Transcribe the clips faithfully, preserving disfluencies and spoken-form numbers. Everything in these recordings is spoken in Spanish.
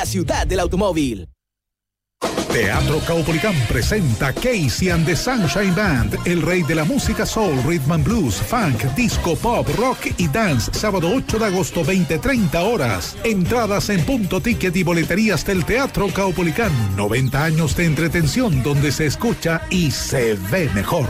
la ciudad del automóvil. Teatro Caupolicán presenta Casey and the Sunshine Band, el rey de la música soul, rhythm and blues, funk, disco, pop, rock y dance, sábado ocho de agosto, veinte treinta horas. Entradas en Punto Ticket y boleterías del Teatro Caupolicán. noventa años de entretención donde se escucha y se ve mejor.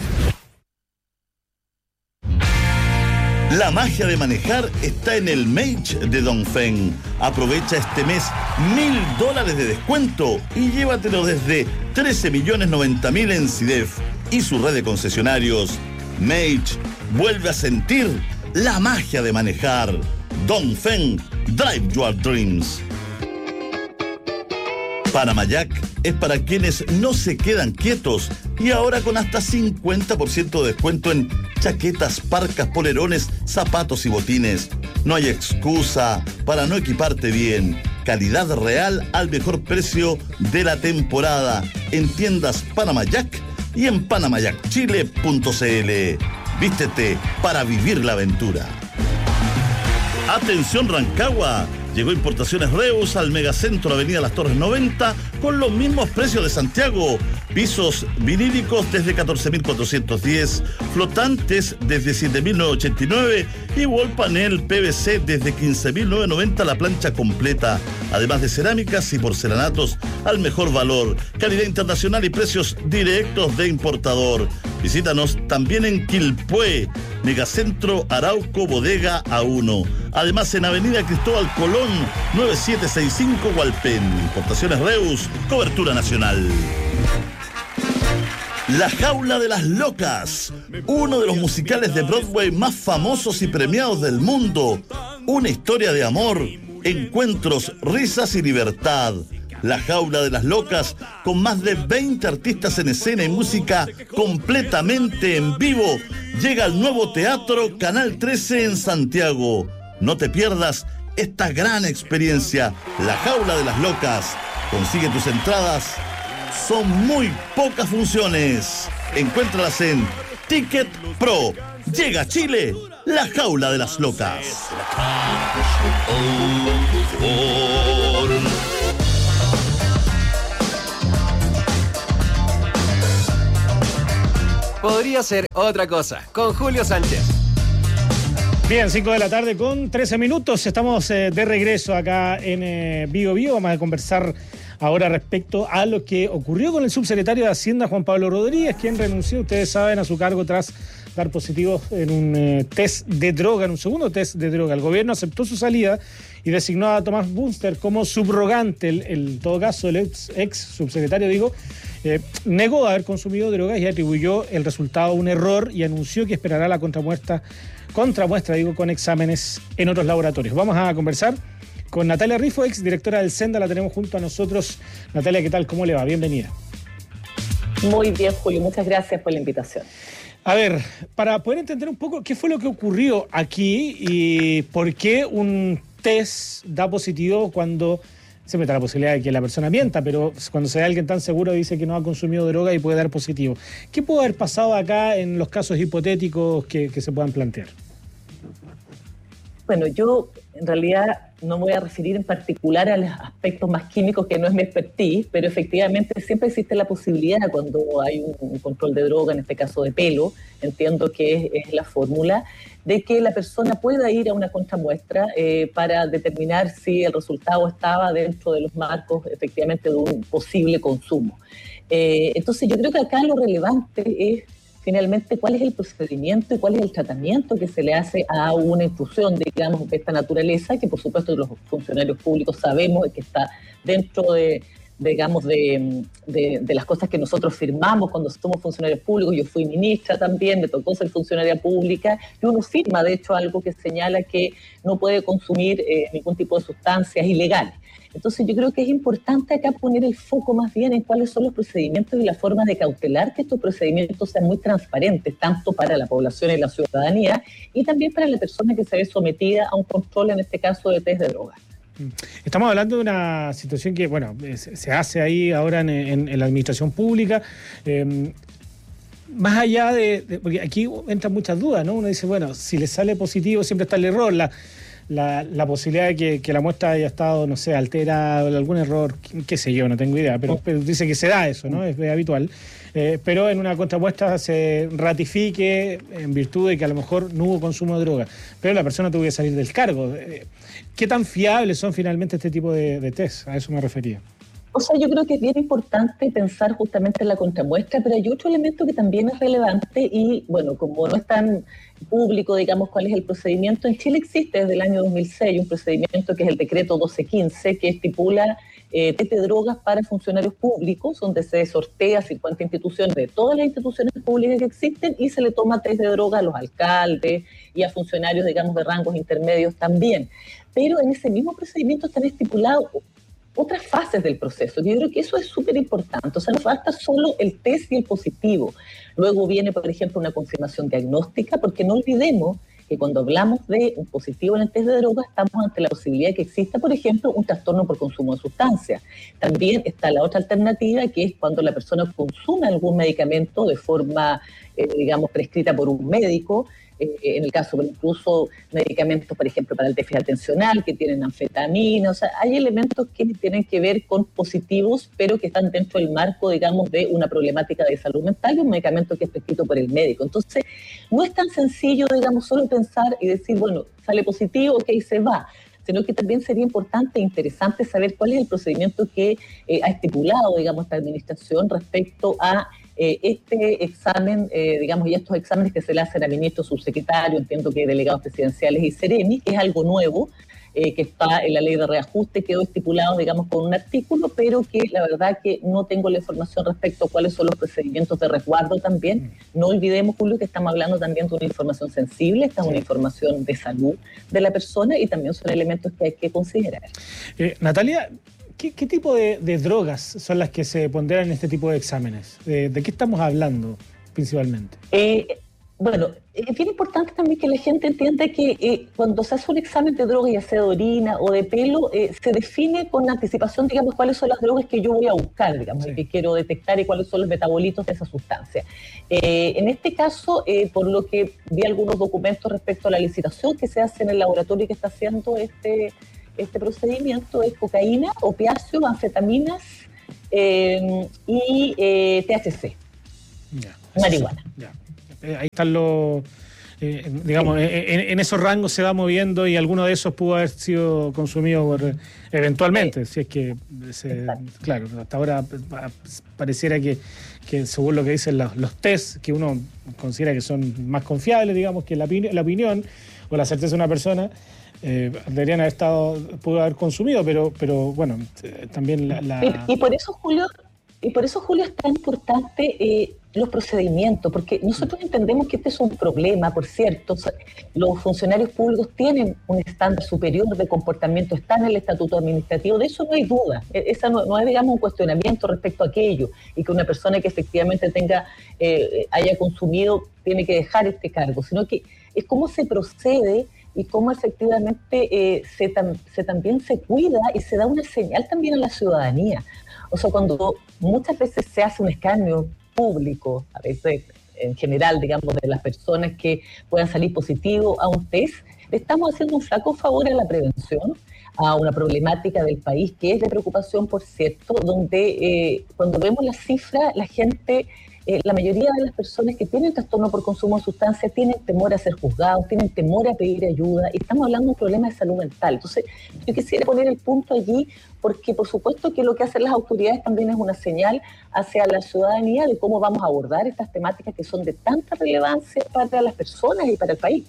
La magia de manejar está en el Mage de Dongfeng. Aprovecha este mes mil dólares de descuento y llévatelo desde trece millones noventa mil en C I D E F y su red de concesionarios. Mage vuelve a sentir la magia de manejar. Dongfeng, drive your dreams. Panamayac es para quienes no se quedan quietos y ahora con hasta cincuenta por ciento de descuento en chaquetas, parcas, polerones, zapatos y botines. No hay excusa para no equiparte bien. Calidad real al mejor precio de la temporada en tiendas Panamayac y en panamayac chile punto c l. Vístete para vivir la aventura. Atención Rancagua. Llegó Importaciones Reus al Megacentro Avenida Las Torres noventa con los mismos precios de Santiago. Pisos vinílicos desde catorce mil cuatrocientos diez, flotantes desde siete mil novecientos ochenta y nueve y wall panel P V C desde quince mil novecientos noventa la plancha completa. Además de cerámicas y porcelanatos al mejor valor, calidad internacional y precios directos de importador. Visítanos también en Quilpué, Megacentro Arauco Bodega A uno. Además en Avenida Cristóbal Colón, nueve siete seis cinco Hualpén. Importaciones Reus, cobertura nacional. La Jaula de las Locas, uno de los musicales de Broadway más famosos y premiados del mundo. Una historia de amor, encuentros, risas y libertad. La Jaula de las Locas, con más de veinte artistas en escena y música completamente en vivo, llega al nuevo Teatro Canal trece en Santiago. No te pierdas esta gran experiencia, La Jaula de las Locas. Consigue tus entradas. Son muy pocas funciones. Encuéntralas en Ticket Pro. Llega a Chile, La Jaula de las Locas. Podría ser otra cosa, con Julio Sánchez. Bien, cinco de la tarde con trece minutos. Estamos eh, de regreso acá en eh, Bio Bio. Vamos a conversar ahora respecto a lo que ocurrió con el subsecretario de Hacienda, Juan Pablo Rodríguez, quien renunció, ustedes saben, a su cargo tras dar positivo en un eh, test de droga, en un segundo test de droga. El gobierno aceptó su salida y designó a Tomás Bunster como subrogante. El, el, en todo caso, el ex, ex subsecretario, digo, eh, negó haber consumido drogas y atribuyó el resultado a un error y anunció que esperará la contramuestra, contramuestra, digo, con exámenes en otros laboratorios. Vamos a conversar con Natalia Rifo, ex directora del Senda, la tenemos junto a nosotros. Natalia, ¿qué tal? ¿Cómo le va? Bienvenida. Muy bien, Julio, muchas gracias por la invitación. A ver, para poder entender un poco qué fue lo que ocurrió aquí y por qué un test da positivo cuando siempre está la posibilidad de que la persona mienta, pero cuando se ve alguien tan seguro dice que no ha consumido droga y puede dar positivo. ¿Qué puede haber pasado acá en los casos hipotéticos que, que se puedan plantear? Bueno, yo en realidad no me voy a referir en particular a los aspectos más químicos, que no es mi expertise, pero efectivamente siempre existe la posibilidad cuando hay un control de droga, en este caso de pelo, entiendo que es, es la fórmula, de que la persona pueda ir a una contramuestra eh, para determinar si el resultado estaba dentro de los marcos efectivamente de un posible consumo. Eh, entonces yo creo que acá lo relevante es finalmente cuál es el procedimiento y cuál es el tratamiento que se le hace a una infusión, digamos, de esta naturaleza, que por supuesto los funcionarios públicos sabemos que está dentro de, digamos, de, de, de las cosas que nosotros firmamos cuando somos funcionarios públicos. Yo fui ministra también, me tocó ser funcionaria pública, y uno firma, de hecho, algo que señala que no puede consumir eh, ningún tipo de sustancias ilegales. Entonces yo creo que es importante acá poner el foco más bien en cuáles son los procedimientos y la forma de cautelar que estos procedimientos sean muy transparentes, tanto para la población y la ciudadanía, y también para la persona que se ve sometida a un control, en este caso de test de drogas. Estamos hablando de una situación que, bueno, se hace ahí ahora en, en, en la administración pública. Eh, más allá de, de... Porque aquí entran muchas dudas, ¿no? Uno dice, bueno, si le sale positivo siempre está el error. La, la, la posibilidad de que, que la muestra haya estado, no sé, alterada, algún error, qué, qué sé yo, no tengo idea, pero, pero dice que se da eso, ¿no? Es, es habitual. Eh, pero en una contramuestra se ratifique en virtud de que a lo mejor no hubo consumo de droga, pero la persona tuvo que salir del cargo. Eh, ¿Qué tan fiables son finalmente este tipo de, de test? A eso me refería. O sea, yo creo que es bien importante pensar justamente en la contramuestra, pero hay otro elemento que también es relevante y, bueno, como no es tan público, digamos, cuál es el procedimiento, en Chile existe desde el año dos mil seis un procedimiento que es el decreto doce quince, que estipula eh, test de drogas para funcionarios públicos, donde se sortea cincuenta instituciones de todas las instituciones públicas que existen y se le toma test de droga a los alcaldes y a funcionarios, digamos, de rangos intermedios también. Pero en ese mismo procedimiento están estipulados otras fases del proceso. Yo creo que eso es súper importante. O sea, no basta solo el test y el positivo. Luego viene, por ejemplo, una confirmación diagnóstica, porque no olvidemos que cuando hablamos de un positivo en el test de drogas, estamos ante la posibilidad de que exista, por ejemplo, un trastorno por consumo de sustancias. También está la otra alternativa, que es cuando la persona consume algún medicamento de forma, eh, digamos, prescrita por un médico, eh, en el caso, incluso medicamentos, por ejemplo, para el déficit atencional, que tienen anfetamina. O sea, hay elementos que tienen que ver con positivos, pero que están dentro del marco, digamos, de una problemática de salud mental y un medicamento que es prescrito por el médico. Entonces, no es tan sencillo, digamos, solo pensar y decir, bueno, sale positivo, ok, se va, sino que también sería importante e interesante saber cuál es el procedimiento que eh, ha estipulado, digamos, esta administración respecto a eh, este examen, eh, digamos, y estos exámenes que se le hacen a ministros, subsecretarios, entiendo que delegados presidenciales y seremi, que es algo nuevo, eh, que está en la ley de reajuste, quedó estipulado, digamos, con un artículo, pero que la verdad que no tengo la información respecto a cuáles son los procedimientos de resguardo también. No olvidemos, Julio, que estamos hablando también de una información sensible, esta es una información de salud de la persona y también son elementos que hay que considerar. Eh, Natalia, ¿qué, qué tipo de, de drogas son las que se ponderan en este tipo de exámenes? ¿De, de qué estamos hablando principalmente? Eh, Bueno, es bien importante también que la gente entienda que eh, cuando se hace un examen de droga, ya sea de orina o de pelo, eh, se define con anticipación, digamos, cuáles son las drogas que yo voy a buscar, digamos, sí. que quiero detectar y cuáles son los metabolitos de esa sustancia. Eh, en este caso, eh, por lo que vi algunos documentos respecto a la licitación que se hace en el laboratorio que está haciendo este, este procedimiento, es cocaína, opiáceo, anfetaminas eh, y eh, T H C, ya, marihuana. Sí, ya. Ahí están los, eh, digamos, sí. en, en esos rangos se va moviendo y alguno de esos pudo haber sido consumido por, eventualmente, sí. si es que, se, claro, hasta ahora pareciera que, que según lo que dicen los, los test, que uno considera que son más confiables, digamos, que la, la opinión o la certeza de una persona, eh, deberían haber estado, pudo haber consumido, pero, pero bueno, también la... la... Y, y por eso, Julio... Y por eso, Julio, es tan importante eh, los procedimientos, porque nosotros entendemos que este es un problema, por cierto. O sea, los funcionarios públicos tienen un estándar superior de comportamiento, está en el estatuto administrativo, de eso no hay duda. Esa no, no es, digamos, un cuestionamiento respecto a aquello, y que una persona que efectivamente tenga, eh, haya consumido tiene que dejar este cargo, sino que es cómo se procede y cómo efectivamente eh, se, tam, se también se cuida y se da una señal también a la ciudadanía. O sea, cuando muchas veces se hace un escarnio público, a veces en general, digamos, de las personas que puedan salir positivos a un test, le estamos haciendo un flaco favor a la prevención, a una problemática del país que es de preocupación, por cierto, donde eh, cuando vemos las cifras, la gente... Eh, la mayoría de las personas que tienen trastorno por consumo de sustancias tienen temor a ser juzgados, tienen temor a pedir ayuda, y estamos hablando de un problema de salud mental. Entonces, yo quisiera poner el punto allí, porque por supuesto que lo que hacen las autoridades también es una señal hacia la ciudadanía de cómo vamos a abordar estas temáticas que son de tanta relevancia para las personas y para el país.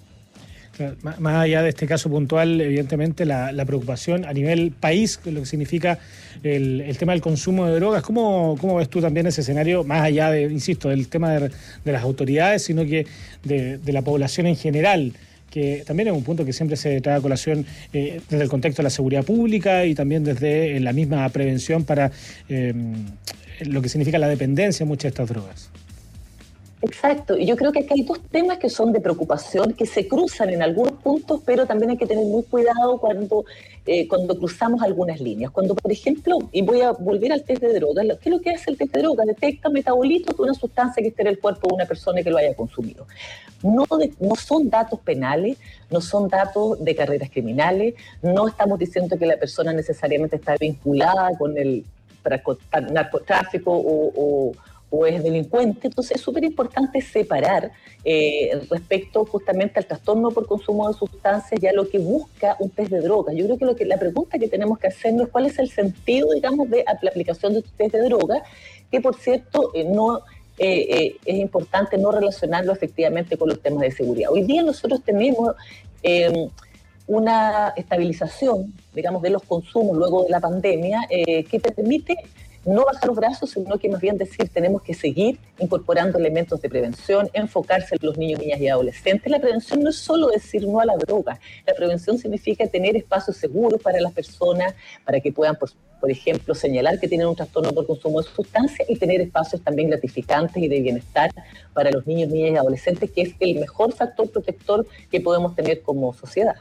Más allá de este caso puntual, evidentemente la, la preocupación a nivel país, lo que significa el, el tema del consumo de drogas. ¿Cómo, cómo ves tú también ese escenario, más allá de, insisto, del tema de, de las autoridades, sino que de, de la población en general? Que también es un punto que siempre se trae a colación eh, desde el contexto de la seguridad pública y también desde la misma prevención para eh, lo que significa la dependencia de muchas de estas drogas. Exacto, y yo creo que aquí hay dos temas que son de preocupación, que se cruzan en algunos puntos, pero también hay que tener muy cuidado cuando, eh, cuando cruzamos algunas líneas. Cuando, por ejemplo, y voy a volver al test de drogas, ¿qué es lo que hace el test de drogas? Detecta metabolitos de una sustancia que esté en el cuerpo de una persona que lo haya consumido. No, de, no son datos penales, no son datos de carreras criminales, no estamos diciendo que la persona necesariamente está vinculada con el narcotráfico o... o o es delincuente. Entonces es súper importante separar eh, respecto justamente al trastorno por consumo de sustancias y a lo que busca un test de drogas. Yo creo que, lo que la pregunta que tenemos que hacernos es cuál es el sentido, digamos, de la aplicación de este test de drogas, que por cierto eh, no eh, eh, es importante no relacionarlo efectivamente con los temas de seguridad. Hoy día nosotros tenemos eh, una estabilización, digamos, de los consumos luego de la pandemia eh, que permite no bajar los brazos, sino que más bien decir, tenemos que seguir incorporando elementos de prevención, enfocarse en los niños, niñas y adolescentes. La prevención no es solo decir no a la droga, la prevención significa tener espacios seguros para las personas, para que puedan, por, por ejemplo, señalar que tienen un trastorno por consumo de sustancias y tener espacios también gratificantes y de bienestar para los niños, niñas y adolescentes, que es el mejor factor protector que podemos tener como sociedad.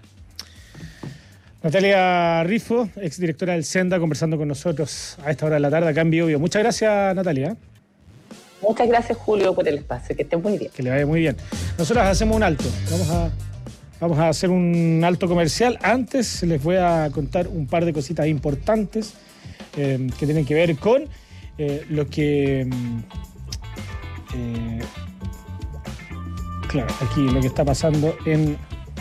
Natalia Rifo, exdirectora del Senda, conversando con nosotros a esta hora de la tarde acá en Bio Bio. Muchas gracias, Natalia. Muchas gracias, Julio, por el espacio. Que esté muy bien. Que le vaya muy bien. Nosotros hacemos un alto. Vamos a, vamos a hacer un alto comercial. Antes les voy a contar un par de cositas importantes eh, que tienen que ver con eh, lo que... Eh, claro, aquí lo que está pasando en...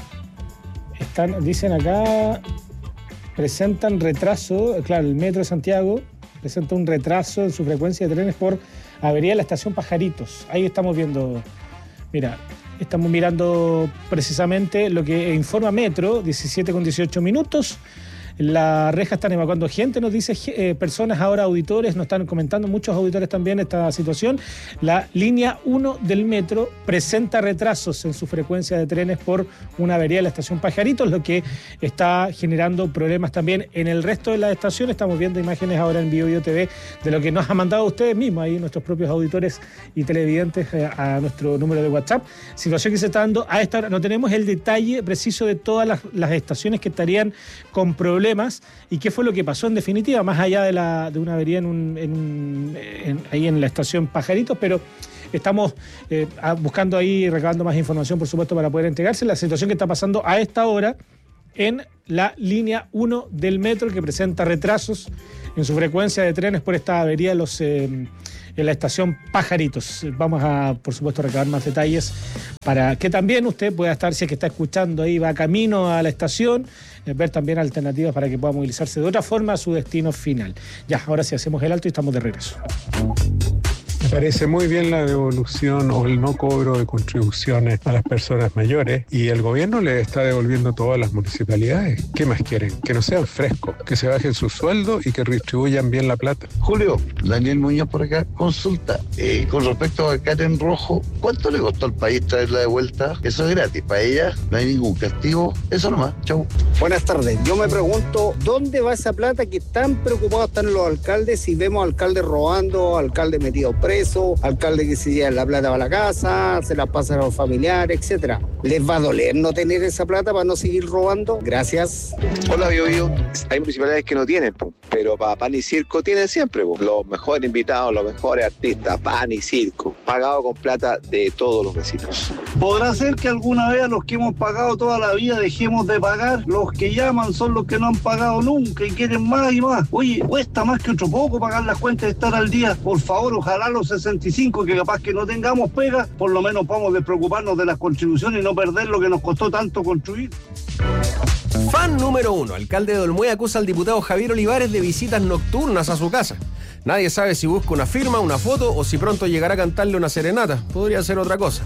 Están, dicen acá, presentan retraso, claro, el Metro de Santiago presenta un retraso en su frecuencia de trenes por avería de la estación Pajaritos. Ahí estamos viendo, mira, estamos mirando precisamente lo que informa Metro, diecisiete con dieciocho minutos. La reja están evacuando gente, nos dice eh, personas, ahora auditores, nos están comentando muchos auditores también esta situación. La línea uno del metro presenta retrasos en su frecuencia de trenes por una avería de la estación Pajaritos, lo que está generando problemas también en el resto de la estación. Estamos viendo imágenes ahora en Bio Bio T V de lo que nos han mandado ustedes mismos, ahí nuestros propios auditores y televidentes eh, a nuestro número de WhatsApp. Situación que se está dando a esta hora. No tenemos el detalle preciso de todas las, las estaciones que estarían con problemas y qué fue lo que pasó en definitiva, más allá de, la, de una avería en un, en un, en, ahí en la estación Pajaritos, pero estamos eh, buscando ahí, recabando más información, por supuesto, para poder entregarse. La situación que está pasando a esta hora en la línea uno del metro, que presenta retrasos en su frecuencia de trenes por esta avería de los, eh, en la estación Pajaritos. Vamos a, por supuesto, recabar más detalles para que también usted pueda estar, si es que está escuchando ahí, va camino a la estación, eh, ver también alternativas para que pueda movilizarse de otra forma a su destino final. Ya, ahora sí hacemos el alto y estamos de regreso. Me parece muy bien la devolución o el no cobro de contribuciones a las personas mayores, y el gobierno le está devolviendo todo a las municipalidades. ¿Qué más quieren? Que no sean frescos, que se bajen su sueldo y que redistribuyan bien la plata. Julio, Daniel Muñoz por acá, consulta. Eh, con respecto a Karen Rojo, ¿cuánto le costó al país traerla de vuelta? Eso es gratis, para ella no hay ningún castigo. Eso nomás, chau. Buenas tardes, yo me pregunto, ¿dónde va esa plata que tan preocupados están los alcaldes si vemos alcaldes robando, alcaldes metidos preso, alcalde que se lleva la plata para la casa, se la pasan a los familiares, etcétera? ¿Les va a doler no tener esa plata para no seguir robando? Gracias. Hola, Bio Bio. Hay municipalidades que no tienen, pero para pan y circo tienen siempre. Los mejores invitados, los mejores artistas, pan y circo, pagado con plata de todos los vecinos. ¿Podrá ser que alguna vez a los que hemos pagado toda la vida dejemos de pagar? Los que llaman son los que no han pagado nunca y quieren más y más. Oye, cuesta más que otro poco pagar las cuentas y estar al día. Por favor, ojalá los sesenta y cinco, que capaz que no tengamos pega, por lo menos vamos a despreocuparnos de las contribuciones y no perder lo que nos costó tanto construir. Fan número uno. Alcalde de Olmué acusa al diputado Javier Olivares de visitas nocturnas a su casa. Nadie sabe si busca una firma, una foto o si pronto llegará a cantarle una serenata. Podría ser otra cosa.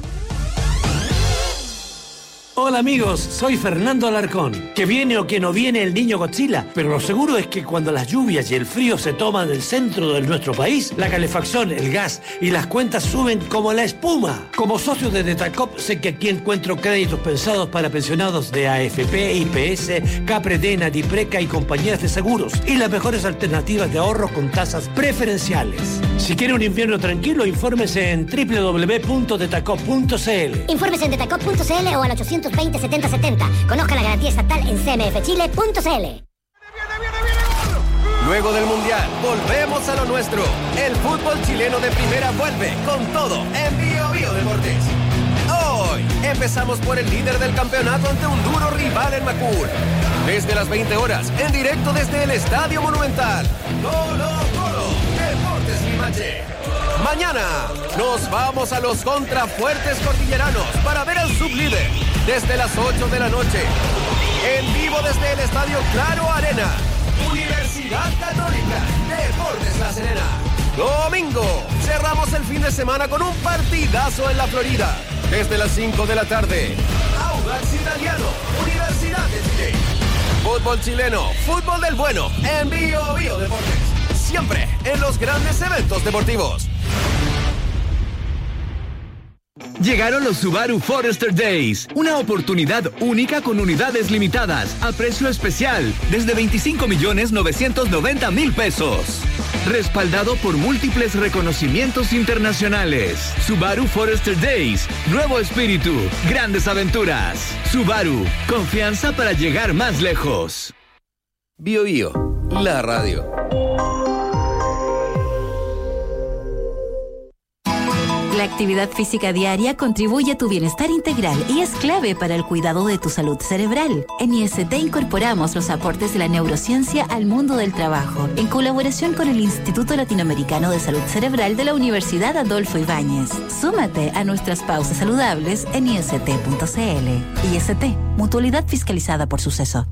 Hola amigos, soy Fernando Alarcón. Que viene o que no viene el niño Godzilla, pero lo seguro es que cuando las lluvias y el frío se toman el centro de nuestro país, la calefacción, el gas y las cuentas suben como la espuma. Como socio de Detacop, sé que aquí encuentro créditos pensados para pensionados de A F P, I P S, Capredena, Dipreca y compañías de seguros, y las mejores alternativas de ahorro con tasas preferenciales. Si quiere un invierno tranquilo, infórmese en doble u doble u doble u punto detacop punto c l. Infórmese en detacop punto c l o al ochocientos veinte setenta setenta. Conozca la garantía estatal en c m f chile punto c l. Luego del Mundial, volvemos a lo nuestro. El fútbol chileno de primera vuelve con todo en Bio Bio Deportes. Hoy empezamos por el líder del campeonato ante un duro rival en Macul. Desde las veinte horas, en directo desde el Estadio Monumental. Colo Colo, Deportes Limache. Mañana nos vamos a los contrafuertes cordilleranos para ver al sublíder desde las ocho de la noche. En vivo desde el Estadio Claro Arena. Universidad Católica, Deportes La Serena. Domingo, cerramos el fin de semana con un partidazo en la Florida. Desde las cinco de la tarde, Audax Italiano, Universidad de Chile. Fútbol chileno, fútbol del bueno, en Bio Bio Deportes. Siempre en los grandes eventos deportivos. Llegaron los Subaru Forester Days, una oportunidad única con unidades limitadas, a precio especial, desde veinticinco millones novecientos noventa mil pesos. Respaldado por múltiples reconocimientos internacionales. Subaru Forester Days, nuevo espíritu, grandes aventuras. Subaru, confianza para llegar más lejos. Bio Bio, la radio. La actividad física diaria contribuye a tu bienestar integral y es clave para el cuidado de tu salud cerebral. En I S T incorporamos los aportes de la neurociencia al mundo del trabajo, en colaboración con el Instituto Latinoamericano de Salud Cerebral de la Universidad Adolfo Ibáñez. Súmate a nuestras pausas saludables en i s t punto c l. I S T, mutualidad fiscalizada por Suceso.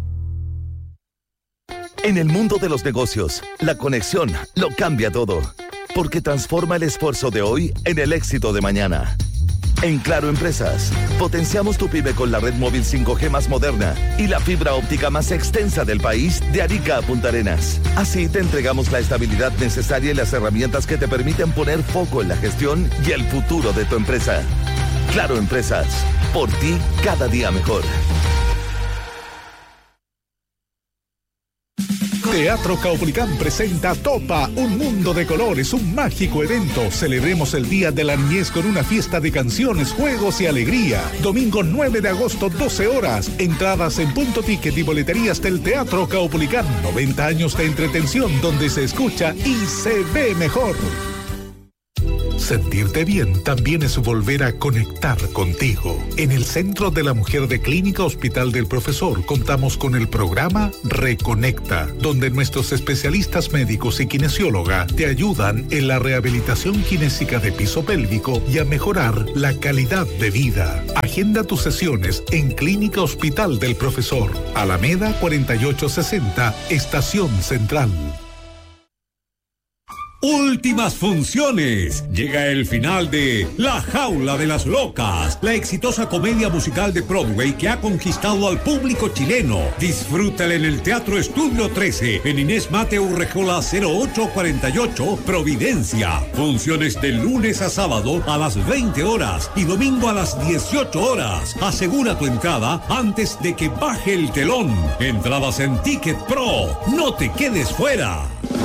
En el mundo de los negocios, la conexión lo cambia todo. Porque transforma el esfuerzo de hoy en el éxito de mañana. En Claro Empresas, potenciamos tu pyme con la red móvil cinco G más moderna y la fibra óptica más extensa del país de Arica a Punta Arenas. Así te entregamos la estabilidad necesaria y las herramientas que te permiten poner foco en la gestión y el futuro de tu empresa. Claro Empresas, por ti cada día mejor. Teatro Caupolicán presenta Topa, un mundo de colores, un mágico evento. Celebremos el Día de la Niñez con una fiesta de canciones, juegos y alegría. Domingo nueve de agosto, doce horas. Entradas en Punto Ticket y boleterías del Teatro Caupolicán. noventa años de entretención donde se escucha y se ve mejor. Sentirte bien también es volver a conectar contigo. En el Centro de la Mujer de Clínica Hospital del Profesor contamos con el programa Reconecta, donde nuestros especialistas médicos y kinesióloga te ayudan en la rehabilitación kinésica de piso pélvico y a mejorar la calidad de vida. Agenda tus sesiones en Clínica Hospital del Profesor, Alameda cuarenta y ocho sesenta, Estación Central. Últimas funciones. Llega el final de La Jaula de las Locas, la exitosa comedia musical de Broadway que ha conquistado al público chileno. Disfrútala en el Teatro Estudio trece, en Inés Mate Urrejola cero ocho cuarenta y ocho, Providencia. Funciones de lunes a sábado a las veinte horas y domingo a las dieciocho horas. Asegura tu entrada antes de que baje el telón. Entradas en Ticket Pro. No te quedes fuera.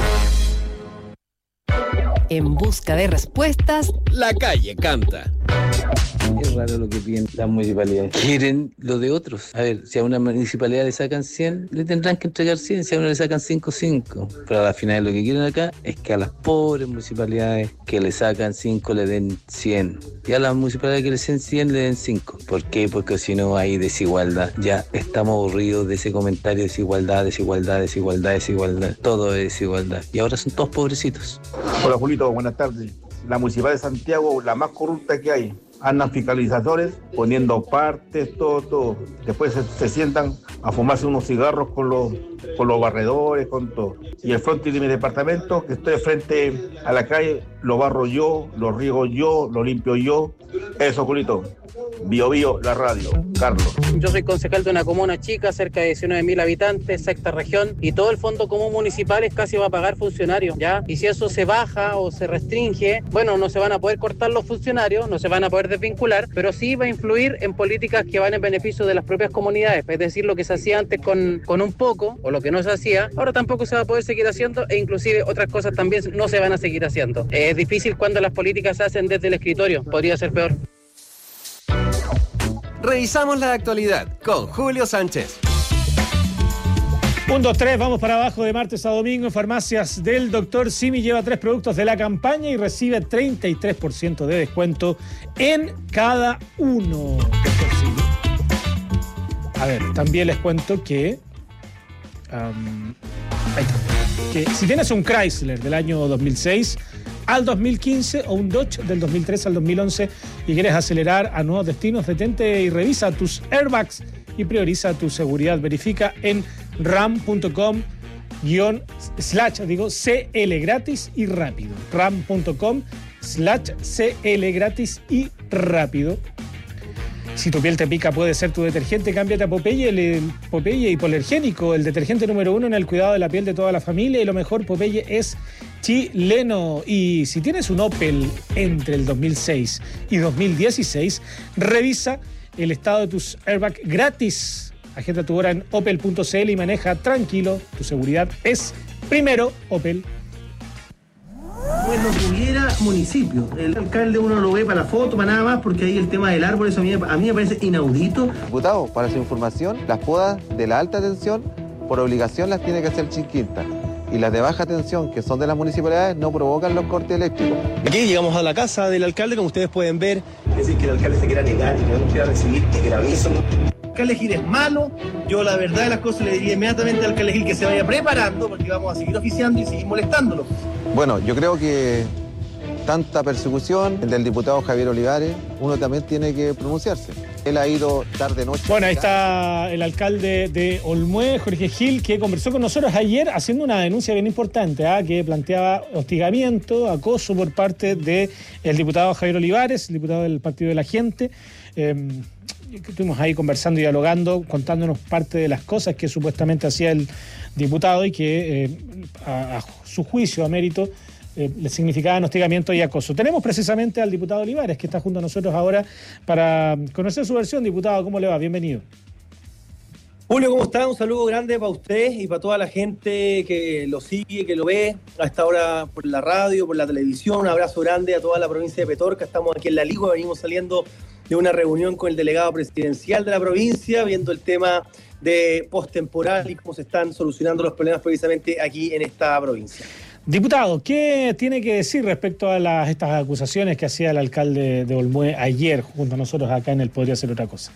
En busca de respuestas, la calle canta. Es raro lo que piden las municipalidades. Quieren lo de otros. A ver, si a una municipalidad le sacan cien, le tendrán que entregar cien. Si a una le sacan cinco, cinco. Pero a la final lo que quieren acá es que a las pobres municipalidades que le sacan cinco le den cien. Y a las municipalidades que le den cien le den cinco. ¿Por qué? Porque si no hay desigualdad. Ya estamos aburridos de ese comentario: desigualdad, desigualdad, desigualdad, desigualdad. Todo es desigualdad. Y ahora son todos pobrecitos. Hola Julito, buenas tardes. La municipalidad de Santiago, la más corrupta que hay. Andan fiscalizadores poniendo partes, todo, todo. Después se, se sientan a fumarse unos cigarros con los, con los barredores, con todo. Y el frontis de mi departamento, que estoy frente a la calle, lo barro yo, lo riego yo, lo limpio yo. Eso, Julito. Bio Bio, la radio. Carlos. Yo soy concejal de una comuna chica, cerca de diecinueve mil habitantes, sexta región, y todo el fondo común municipal es casi va a pagar funcionarios, ¿ya? Y si eso se baja o se restringe, bueno, no se van a poder cortar los funcionarios, no se van a poder desvincular, pero sí va a influir en políticas que van en beneficio de las propias comunidades, es decir, lo que se hacía antes con, con un poco, o lo lo que no se hacía, ahora tampoco se va a poder seguir haciendo e inclusive otras cosas también no se van a seguir haciendo. Es difícil cuando las políticas se hacen desde el escritorio, podría ser peor. Revisamos la actualidad con Julio Sánchez. Un, dos, tres, vamos para abajo de martes a domingo. Farmacias del doctor Simi lleva tres productos de la campaña y recibe treinta y tres por ciento de descuento en cada uno. A ver, también les cuento que, um, ahí está, que si tienes un Chrysler del año dos mil seis al dos mil quince o un Dodge del dos mil trece al dos mil once y quieres acelerar a nuevos destinos, detente y revisa tus airbags y prioriza tu seguridad. Verifica en ram punto com guión slash, digo, C L gratis y rápido. ram punto com slash C L gratis y rápido. Si tu piel te pica, puede ser tu detergente. Cámbiate a Popeye, el, el Popeye hipoalergénico, el detergente número uno en el cuidado de la piel de toda la familia. Y lo mejor, Popeye es chileno. Y si tienes un Opel entre el dos mil seis y dos mil dieciséis, revisa el estado de tus airbags gratis. Agenda tu hora en opel punto c l y maneja tranquilo. Tu seguridad es primero, Opel. Pues no tuviera municipio. El alcalde uno lo ve para la foto, para nada más, porque ahí el tema del árbol, eso a mí, a mí me parece inaudito. Diputado, para su información, las podas de la alta tensión, por obligación las tiene que hacer Chinquinta. Y las de baja tensión, que son de las municipalidades, no provocan los cortes eléctricos. Aquí llegamos a la casa del alcalde, como ustedes pueden ver. Es decir, que el alcalde se quiera negar y que no quiera recibir, es gravísimo. El alcalde Gil es malo. Yo la verdad de las cosas le diría inmediatamente al alcalde Gil que se vaya preparando, porque vamos a seguir oficiando y seguir molestándolo. Bueno, yo creo que tanta persecución del diputado Javier Olivares, uno también tiene que pronunciarse. Él ha ido tarde-noche. Bueno, ahí está el alcalde de Olmué, Jorge Gil, que conversó con nosotros ayer haciendo una denuncia bien importante, ¿eh? que planteaba hostigamiento, acoso por parte del diputado Javier Olivares, el diputado del Partido de la Gente. Eh, estuvimos ahí conversando, dialogando, contándonos parte de las cosas que supuestamente hacía el diputado y que eh, a, a su juicio, a mérito, Eh, le significaban hostigamiento y acoso. Tenemos precisamente al diputado Olivares, que está junto a nosotros ahora para conocer su versión. Diputado, ¿cómo le va? Bienvenido. Julio, ¿cómo está? Un saludo grande para usted y para toda la gente que lo sigue, que lo ve a esta hora por la radio, por la televisión. Un abrazo grande a toda la provincia de Petorca. Estamos aquí en La Ligua, venimos saliendo de una reunión con el delegado presidencial de la provincia, viendo el tema de postemporal y cómo se están solucionando los problemas precisamente aquí en esta provincia. Diputado, ¿qué tiene que decir respecto a las, estas acusaciones que hacía el alcalde de Olmué ayer junto a nosotros acá en el Podría Ser Otra Cosa?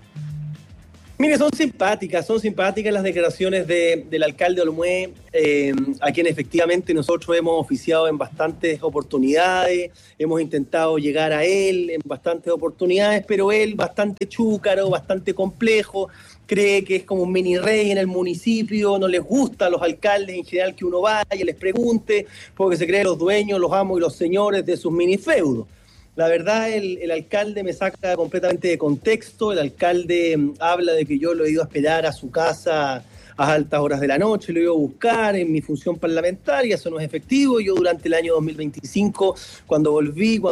Mire, son simpáticas, son simpáticas las declaraciones de, del alcalde de Olmué, eh, a quien efectivamente nosotros hemos oficiado en bastantes oportunidades, hemos intentado llegar a él en bastantes oportunidades, pero él bastante chúcaro, bastante complejo, cree que es como un mini rey en el municipio, no les gusta a los alcaldes en general que uno vaya y les pregunte, porque se cree los dueños, los amos y los señores de sus mini feudos. La verdad, el, el alcalde me saca completamente de contexto. El alcalde um, habla de que yo lo he ido a esperar a su casa a altas horas de la noche, lo he ido a buscar en mi función parlamentaria, eso no es efectivo. Yo durante el año dos mil veinticinco, cuando volví, cuando